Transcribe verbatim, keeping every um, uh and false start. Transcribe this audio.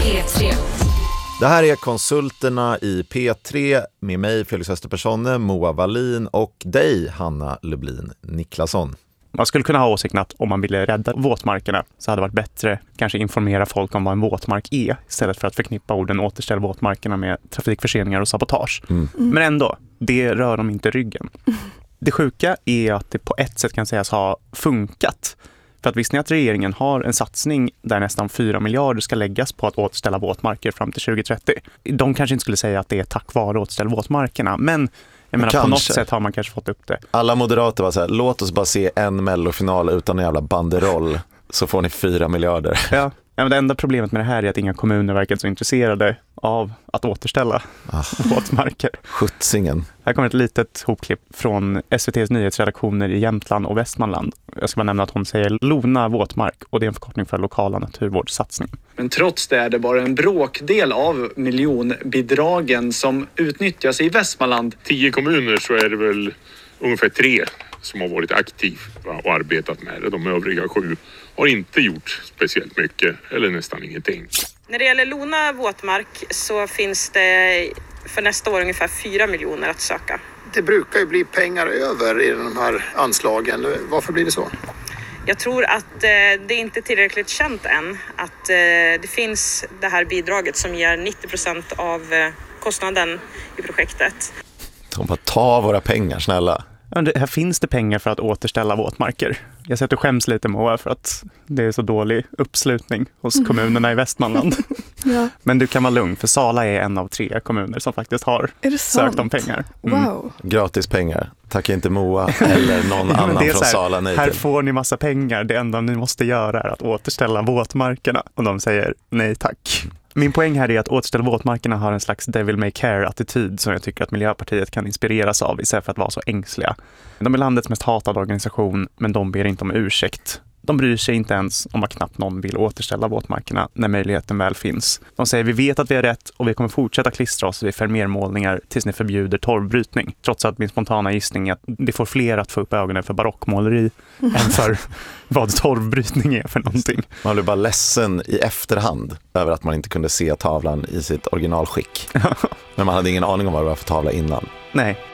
P tre. Det här är Konsulterna i P tre med mig, Felix Österpersonne, Moa Wallin och dig, Hanna Lublin Niklasson. Man skulle kunna ha åsikten att om man ville rädda våtmarkerna så hade det varit bättre kanske informera folk om vad en våtmark är istället för att förknippa orden återställ våtmarkerna med trafikförseningar och sabotage. Mm. Mm. Men ändå, det rör dem inte ryggen. Det sjuka är att det på ett sätt kan sägas ha funkat. För att visst ni att regeringen har en satsning där nästan fyra miljarder ska läggas på att återställa våtmarker fram till tjugo trettio. De kanske inte skulle säga att det är tack vare återställa våtmarkerna, men jag menar, på något sätt har man kanske fått upp det. Alla moderater var så här, låt oss bara se en mellofinal utan en jävla banderoll så får ni fyra miljarder. Ja. Ja, men det enda problemet med det här är att inga kommuner verkar så intresserade av att återställa ah, våtmarker. Skjutsingen. Här kommer ett litet hopklipp från S V T:s nyhetsredaktioner i Jämtland och Västmanland. Jag ska bara nämna att hon säger Lona våtmark och det är en förkortning för lokala naturvårdssatsning. Men trots det är det bara en bråkdel av miljonbidragen som utnyttjas i Västmanland. Tio kommuner så är det väl ungefär tre som har varit aktiva och arbetat med det. De övriga sju har inte gjort speciellt mycket eller nästan ingenting. När det gäller Lona våtmark så finns det för nästa år ungefär fyra miljoner att söka. Det brukar ju bli pengar över i de här anslagen. Varför blir det så? Jag tror att det inte är tillräckligt känt än att det finns det här bidraget som ger nittio procent av kostnaden i projektet. De bara ta våra pengar, snälla. Ja, det, här finns det pengar för att återställa våtmarker. Jag ser att du skäms lite, Moa, för att det är så dålig uppslutning hos mm. kommunerna i Västmanland. Ja. Men du kan vara lugn, för Sala är en av tre kommuner som faktiskt har sökt om pengar. Mm. Wow. Gratis pengar. Tack inte Moa eller någon ja, annan från här, Sala. Nej här till. Får ni massa pengar. Det enda ni måste göra är att återställa våtmarkerna. Och de säger nej tack. Min poäng här är att återställa våtmarkerna har en slags devil may care-attityd som jag tycker att Miljöpartiet kan inspireras av istället för att vara så ängsliga. De är landets mest hatade organisation, men de ber inte om ursäkt. De bryr sig inte ens om att knappt någon vill återställa våtmarkerna när möjligheten väl finns. De säger vi vet att vi har rätt och vi kommer fortsätta klistra oss vid förmermålningar tills ni förbjuder torvbrytning. Trots att min spontana gissning är att det får fler att få upp ögonen för barockmåleri mm. än för vad torvbrytning är för någonting. Man blir bara ledsen i efterhand över att man inte kunde se tavlan i sitt originalskick. Men man hade ingen aning om vad det var för tavla innan. Nej.